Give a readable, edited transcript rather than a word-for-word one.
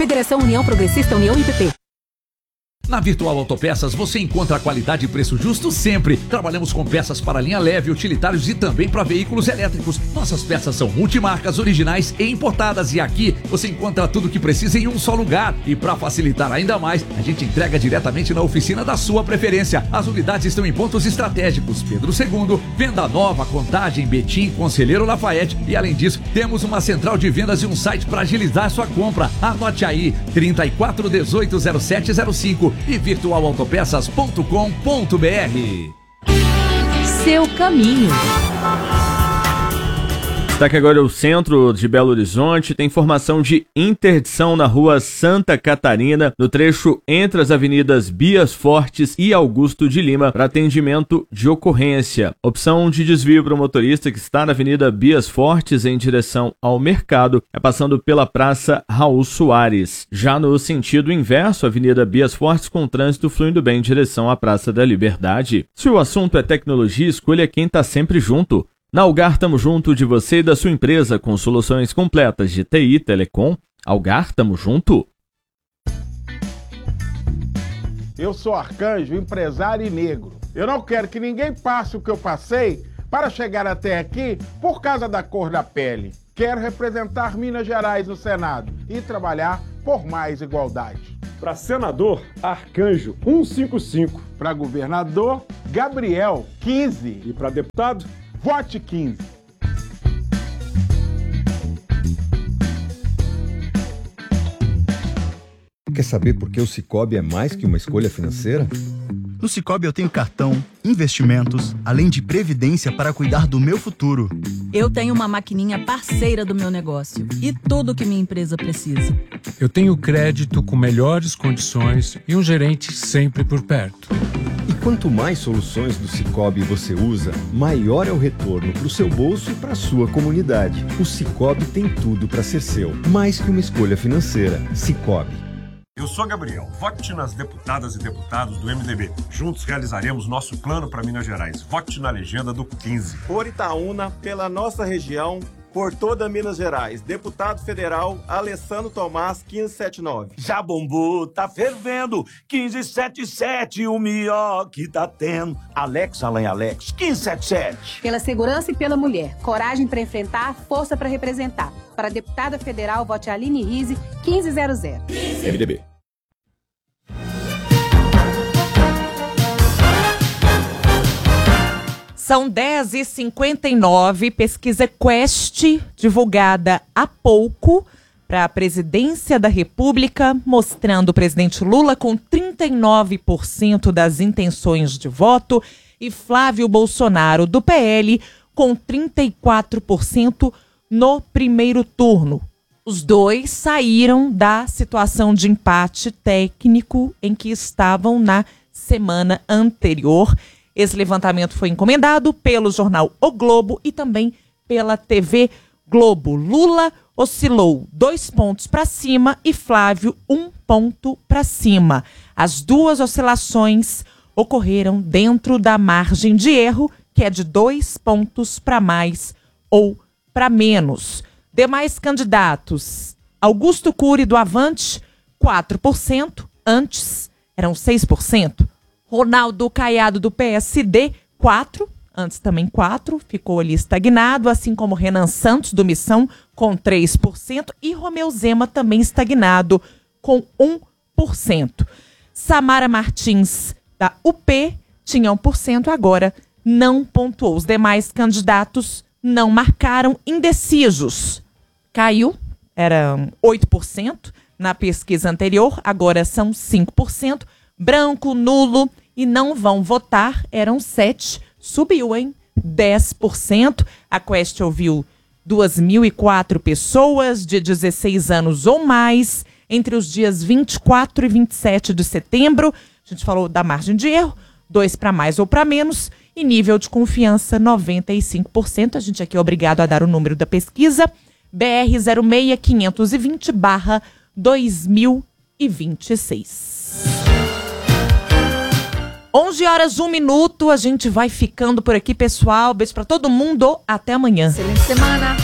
Federação União Progressista União IPP. Na Virtual Autopeças você encontra a qualidade e preço justo sempre. Trabalhamos com peças para linha leve, utilitários e também para veículos elétricos. Nossas peças são multimarcas, originais e importadas. E aqui você encontra tudo o que precisa em um só lugar. E para facilitar ainda mais, a gente entrega diretamente na oficina da sua preferência. As unidades estão em pontos estratégicos: Pedro II, Venda Nova, Contagem, Betim, Conselheiro Lafayette. E além disso, temos uma central de vendas e um site para agilizar sua compra. Anote aí: 34180705 e virtualautopeças.com.br. Seu caminho. Destaque agora o centro de Belo Horizonte. Tem informação de interdição na rua Santa Catarina, no trecho entre as avenidas Bias Fortes e Augusto de Lima, para atendimento de ocorrência. Opção de desvio para o motorista que está na avenida Bias Fortes em direção ao mercado, é passando pela Praça Raul Soares. Já no sentido inverso, avenida Bias Fortes com trânsito fluindo bem em direção à Praça da Liberdade. Se o assunto é tecnologia, escolha quem está sempre junto. Na Algar, estamos junto de você e da sua empresa, com soluções completas de TI, Telecom. Algar, tamo junto. Eu sou Arcanjo, empresário e negro. Eu não quero que ninguém passe o que eu passei para chegar até aqui por causa da cor da pele. Quero representar Minas Gerais no Senado e trabalhar por mais igualdade. Para senador, Arcanjo 155. Para governador, Gabriel 15. E para deputado, vote 15. Quer saber por que o Sicoob é mais que uma escolha financeira? No Sicoob eu tenho cartão, investimentos, além de previdência para cuidar do meu futuro. Eu tenho uma maquininha parceira do meu negócio e tudo o que minha empresa precisa. Eu tenho crédito com melhores condições e um gerente sempre por perto. E quanto mais soluções do Sicoob você usa, maior é o retorno para o seu bolso e para a sua comunidade. O Sicoob tem tudo para ser seu, mais que uma escolha financeira. Sicoob. Eu sou Gabriel, vote nas deputadas e deputados do MDB. Juntos realizaremos nosso plano para Minas Gerais. Vote na legenda do 15. Por Itaúna, pela nossa região, por toda Minas Gerais. Deputado Federal Alessandro Tomás, 1579. Já bombou, tá fervendo, 1577, o melhor que tá tendo. Alex Alain Alex, 1577. Pela segurança e pela mulher. Coragem para enfrentar, força para representar. Para deputada federal, vote Aline Rize, 1500. MDB. São 10h59, pesquisa Quest, divulgada há pouco para a presidência da República, mostrando o presidente Lula com 39% das intenções de voto e Flávio Bolsonaro, do PL, com 34% no primeiro turno. Os dois saíram da situação de empate técnico em que estavam na semana anterior. Esse levantamento foi encomendado pelo jornal O Globo e também pela TV Globo. Lula oscilou 2 pontos para cima e Flávio 1 ponto para cima. As duas oscilações ocorreram dentro da margem de erro, que é de 2 pontos para mais ou para menos. Demais candidatos: Augusto Cury, do Avante, 4%, antes eram 6%. Ronaldo Caiado, do PSD, 4%, antes também 4%, ficou ali estagnado, assim como Renan Santos, do Missão, com 3%, e Romeu Zema também estagnado, com 1%. Samara Martins, da UP, tinha 1%, agora não pontuou. Os demais candidatos não marcaram. Indecisos. Caiu, eram 8% na pesquisa anterior, agora são 5%. Branco, nulo e não vão votar, eram 7%, subiu em 10%. A Quest ouviu 2.004 pessoas de 16 anos ou mais entre os dias 24 e 27 de setembro. A gente falou da margem de erro, 2 para mais ou para menos, e nível de confiança 95%. A gente aqui é obrigado a dar o número da pesquisa, BR 06520/2026. 11h01, a gente vai ficando por aqui, pessoal. Beijo pra todo mundo, até amanhã. Excelente semana.